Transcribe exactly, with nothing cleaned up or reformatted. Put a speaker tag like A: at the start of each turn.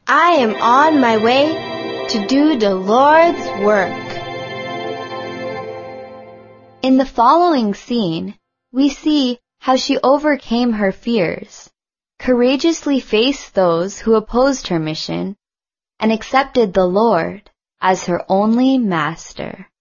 A: I am on my way to do the Lord's work.
B: In the following scene, we see how she overcame her fears, courageously faced those who opposed her mission, and accepted the Lord as her only master.